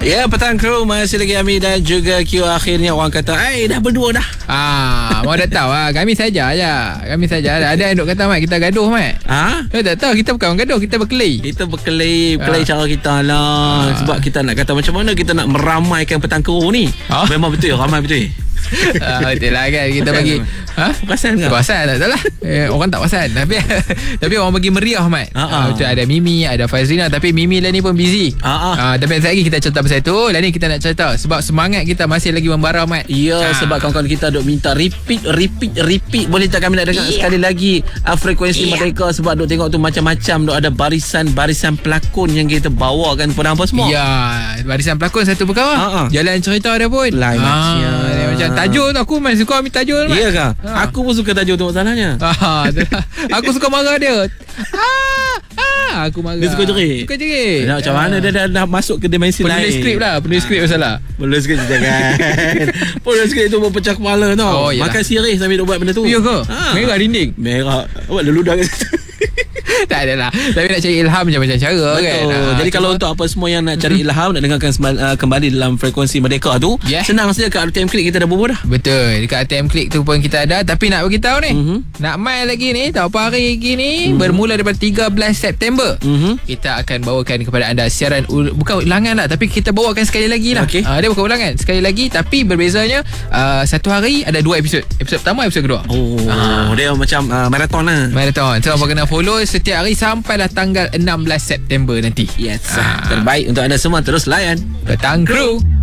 Ya, petang kru, masih lagi Ami dan juga Q. Akhirnya orang kata, dah berdua dah. Mau dah tahu lah. Kami saja je. Ada yang duk kata, Mat, kita gaduh, Mat. Kau tak tahu, kita bukan orang gaduh, kita berkelahi. Kita berkelahi cara kita lah. Sebab kita nak kata macam mana kita nak meramaikan petang kru ni. Memang betul, ramai betul. Betul lah kan. Kita bagi perasan ke? Perasan tak salah. Orang tak perasan. Tapi orang bagi meriah, Mat. Betul, ada Mimi, ada Fazrina. Tapi Mimi lah ni pun busy. Tapi nanti lagi kita cerita pasal tu. Lah ni kita nak cerita sebab semangat kita masih lagi membara, Mat. Ya, sebab kawan-kawan kita duk minta repeat. Boleh tak kami nak dengar sekali lagi Frekuensi Merdeka. Sebab duk tengok tu macam-macam. Duk ada barisan pelakon yang kita bawakan kepada hampa semua. Ya, barisan pelakon satu perkara. Jalan cerita dia pun lain macam tajuk tu. Aku main suka ambil tajuk, Mat. Ya kah? Aku pun suka tajuk tu masalahnya. Aku suka marah dia. Aku marah. Dia suka jerit. Macam mana dia dah masuk ke dimensi lain. Penulis skrip masalah. Penulis skrip jangan. Penulis skrip tu berpecah kepala tau. Makan sirih sambil duk buat benda tu. Ya ke? Merah dinding. Merah. Awak leludah kat situ. Tak adalah. Tapi nak cari ilham macam-macam cara. Betul kan. Jadi kalau untuk apa semua yang nak cari ilham, nak dengarkan kembali dalam Frekuensi Merdeka tu, senang saja kat ATM Klik kita dah berbual dah. Betul. Dekat ATM Klik tu pun kita ada. Tapi nak beritahu ni, nak main lagi ni, tahu apa hari lagi ni, bermula daripada 13 September. Kita akan bawakan kepada anda siaran bukan ulangan lah, tapi kita bawakan sekali lagi lah. Dia bukan ulangan, sekali lagi. Tapi berbezanya satu hari ada 2 episod. Episod pertama, episod kedua. Dia macam maraton lah. Maraton. So apa kena follow setiap hari sampailah tanggal 16 September nanti. Yes. Terbaik untuk anda semua. Terus layan Petang Kru.